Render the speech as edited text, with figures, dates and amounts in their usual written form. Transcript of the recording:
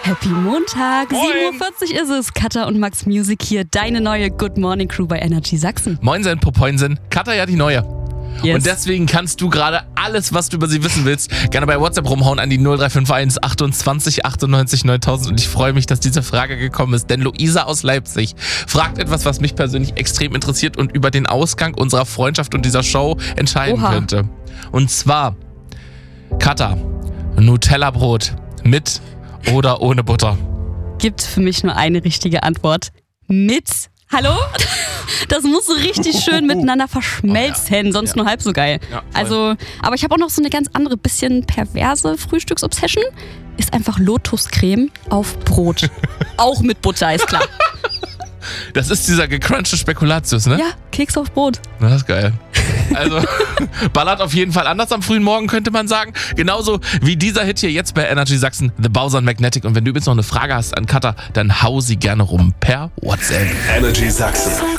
Happy Montag, 7:40 Uhr ist es. Katha und Max Music hier, deine neue Good Morning Crew bei Energy Sachsen. Moinsen, Popoinsen, Katha ja die neue. Yes. Und deswegen kannst du gerade alles, was du über sie wissen willst, gerne bei WhatsApp rumhauen an die 0351 28 98 9000. Und ich freue mich, dass diese Frage gekommen ist, denn Luisa aus Leipzig fragt etwas, was mich persönlich extrem interessiert und über den Ausgang unserer Freundschaft und dieser Show entscheiden könnte. Und zwar, Katha, Nutella-Brot mit oder ohne Butter? Gibt für mich nur eine richtige Antwort. Mit. Hallo? Das muss so richtig schön miteinander verschmelzen, sonst nur halb so geil. Ja, also, aber ich habe auch noch so eine ganz andere, bisschen perverse Frühstücksobsession. Ist einfach Lotuscreme auf Brot. Auch mit Butter, ist klar. Das ist dieser gecrunchte Spekulatius, ne? Ja, Keks auf Brot. Das ist geil. Also, ballert auf jeden Fall anders am frühen Morgen, könnte man sagen. Genauso wie dieser Hit hier jetzt bei Energy Sachsen, The Bowser Magnetic. Und wenn du jetzt noch eine Frage hast an Katha, dann hau sie gerne rum per WhatsApp. Energy Sachsen.